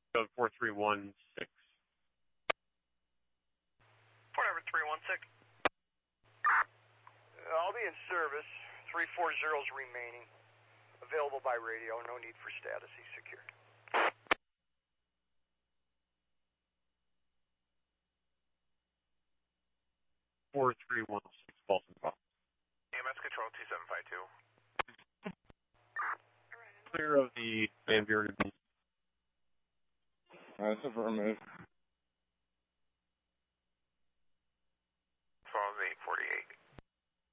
Code 4316. Port number 316. I'll be in service. 340 is remaining. Available by radio. No need for status. He's secured. Four three one six Bolton. EMS control 2752. Clear of the Van Buren. That's affirmative.